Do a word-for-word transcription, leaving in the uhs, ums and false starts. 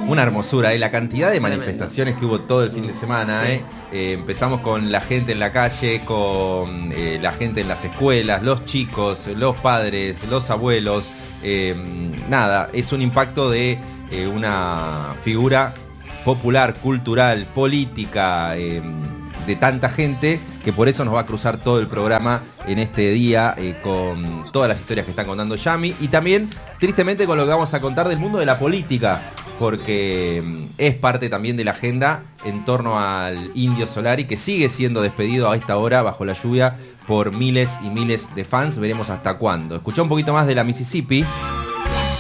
Una hermosura, ¿eh? La cantidad de manifestaciones que hubo todo el fin de semana. Sí. ¿eh? Eh, empezamos con la gente en la calle, con eh, la gente en las escuelas, los chicos, los padres, los abuelos. Eh, nada, es un impacto de eh, una figura popular, cultural, política, eh, de tanta gente, que por eso nos va a cruzar todo el programa en este día eh, con todas las historias que están contando Yami y también, tristemente, con lo que vamos a contar del mundo de la política, porque es parte también de la agenda en torno al Indio Solari, que sigue siendo despedido a esta hora bajo la lluvia por miles y miles de fans. Veremos hasta cuándo. Escuchá un poquito más de la Mississippi.